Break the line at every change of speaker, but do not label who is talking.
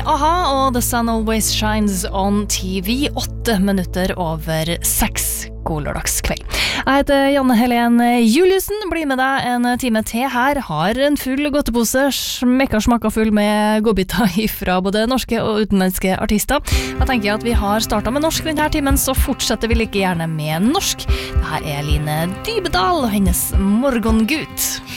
A-ha og The Sun Always Shines on TV 8 minutter over 6. God lørdagskveld. Jeg heter Janne Helen Juliussen, blir med deg en time til her, har en full godtepose, smekka full med godbiter fra både norske og utenlandske artister. Jeg tenker at vi har startet med norsk denne timen, så fortsetter vi like gjerne med norsk. Dette er Line Dybedal og hennes Morgongut.